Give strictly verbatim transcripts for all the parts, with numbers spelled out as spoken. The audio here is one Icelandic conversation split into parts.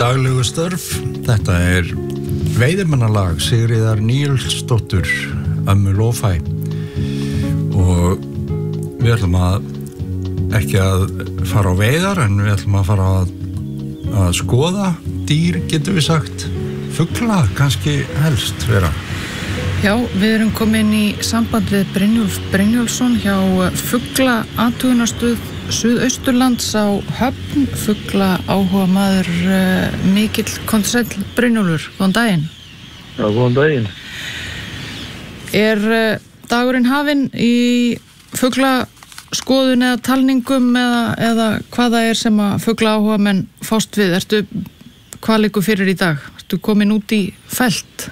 daglegu störf. Þetta er veiðimannalag Sigríðar Níelsdóttur, Ömmu Lo-Fi, og við ætlum að ekki að fara á veiðar en við ætlum að fara að, að skoða dýr, getum við sagt, fugla kannski helst vera. Já, við erum komin í samband við Brynjólf Brynjólfsson hjá Fugla athugunarstöð Suðausturlands á Höfn, fugla áhuga maður uh, mikill kontrasæll Brynjólfur, góðan daginn. Já, góðan daginn. Er uh, dagurinn hafinn í fuglaskoðun eða talningum eða, eða hvaða er sem að fugla áhuga menn fást við? Ertu, hvað liggur fyrir í dag? Ertu komin út í felt?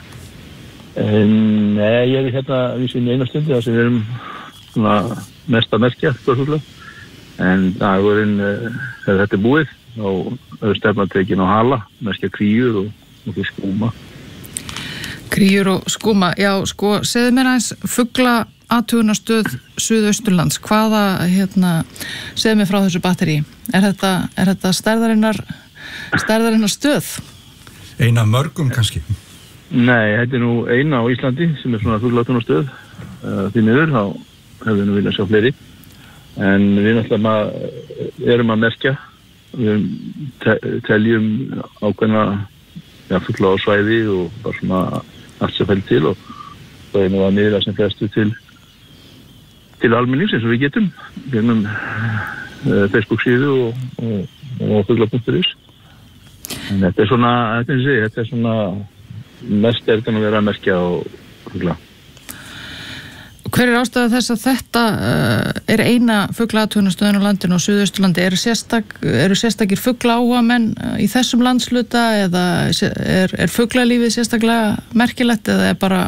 Um, nei, ég er hérna í sinni eina stundi þar sem við erum svona mest að merkja fugla. En dagurinn, þegar þetta er búið, þá er stefnan tekin á hala, merkja kríur og, og skúma. Kríur og skúma, já, sko, segðu mér aðeins fugla athugunarstöð Suðausturlands, hvaða, hérna, segðu mér frá þessu batteri. Er þetta, er þetta stærðarinnar, stærðarinnar stöð? Eina af mörgum kannski? Nei, þetta er nú eina á Íslandi sem er svona fugla athugunarstöð. Því miður, þá hefur við nú viljað sjá fleiri. En við náttúrulega erum að merkja, við te teljum ákveðna ja, fugla á svæði og bara svona allt sem fælt til og það er nú að miðla sem flestu til, til almennings eins og við getum gegnum uh, Facebook síðu og, og, og fugla punktur is. En þetta er svona, þetta er, þetta er svona mest er þetta að vera að merkja á fugla. Hver er ástæða þess að þetta uh, er eina fuglaathugunarstöðin á landinu og Suðausturlandi? Eru, sérstak, eru sérstakir fugla áhuga menn í þessum landsluta eða er, er fuglalífið sérstaklega merkilegt eða er bara...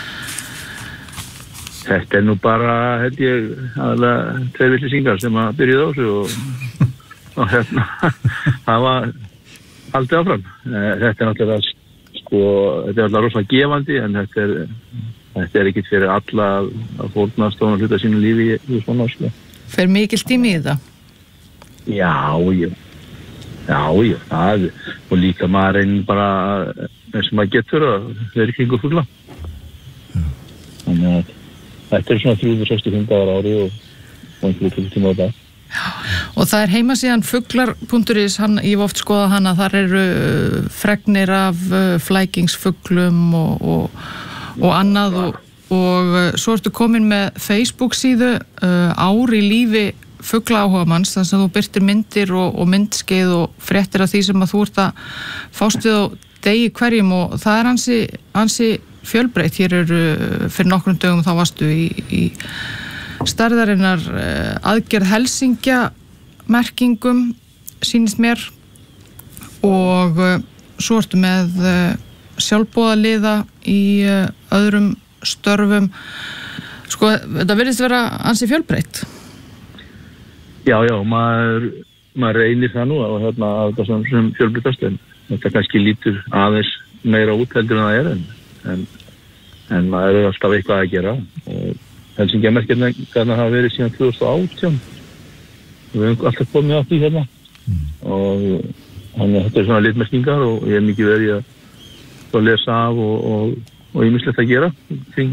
Þetta er nú bara, held ég, aðalega tveir villisingar sem að byrjuði á þessu og, og hérna, það var haldið áfram. Þetta er náttúrulega, sko, þetta er náttúrulega rosalega gefandi en þetta er... Þetta er ekkert fyrir alla að fórnast og hluta sínu lífi í, í svona áslu. Fer mikill tími í þetta? Já, já. Já, já. Það, og líka maður reynir bara eins og maður getur að vera kringu fugla. Þannig að þetta er svona þrjú hundruð sextíu og fimm dagar á ári og, og einhverju klukkutíma á dag. Já, og það er heimasíðan fuglar punktur is, hann, ég hef oft skoðað hana, þar eru fregnir af flækingsfuglum og, og og annað og, og svo ertu komin með Facebook síðu uh, ár í lífi fugla áhuga manns, þannig að þú birtir myndir og, og myndskeið og fréttir af því sem að þú ert að fást við á degi hverjum og það er ansi, ansi fjölbreytt. Hér eru fyrir nokkrum dögum þá varstu í, í stærðarinnar uh, aðgerð Helsingja merkingum, sýnist mér, og uh, svo ertu með uh, sjálfboðaliða í uh, öðrum störfum. Sko, þetta virðist vera ansi fjölbreytt. Já, já, maður, maður reynir það nú að hérna að þetta sem, sem fjölbreyttast en þetta kannski lítur aðeins meira út heldur en það er en, en, en maður er alltaf eitthvað að gera og Helsingjamerkirna kannar hafa verið síðan tvö þúsund og átján. Við höfum alltaf komið að því hérna mm. og þannig að þetta er svona litmerkingar og ég er mikið verið að að lesa af og, og, og ýmislegt að gera.